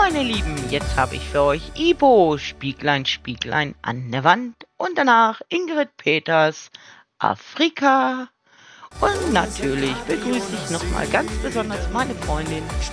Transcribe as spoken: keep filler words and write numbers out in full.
meine Lieben, jetzt habe ich für euch Ibo, Spieglein, Spieglein an der Wand und danach Ingrid Peters, Afrika. Und natürlich begrüße ich nochmal ganz besonders meine Freundin